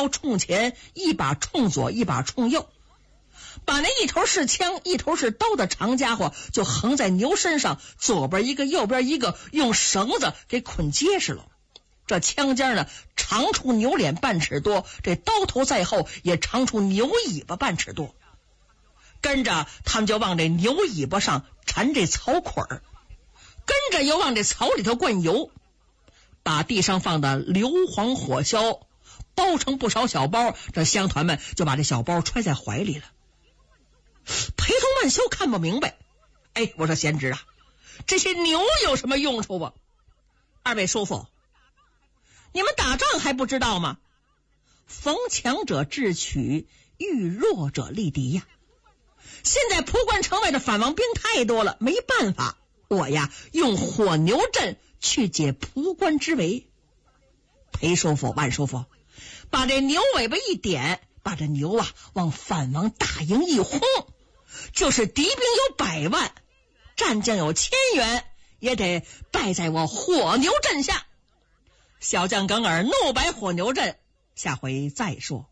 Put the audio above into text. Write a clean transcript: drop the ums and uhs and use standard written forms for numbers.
刀冲前，一把冲左，一把冲右，把那一头是枪一头是刀的长家伙就横在牛身上，左边一个右边一个，用绳子给捆结实了。这枪尖呢长出牛脸半尺多，这刀头在后也长出牛尾巴半尺多。跟着他们就往这牛尾巴上缠这草捆儿，跟着又往这草里头灌油，把地上放的硫磺火硝包成不少小包，这乡团们就把这小包揣在怀里了。裴同万修看不明白，我说贤侄啊，这些牛有什么用处啊？二位叔父，你们打仗还不知道吗？逢强者智取，遇弱者力敌呀。现在蒲关城外的反王兵太多了，没办法，我呀用火牛阵去解蒲关之围。裴叔父万叔父把这牛尾巴一点，把这牛啊往反王大营一轰，就是敌兵有100万，战将有1000员，也得败在我火牛阵下。小将耿尔怒摆火牛阵，下回再说。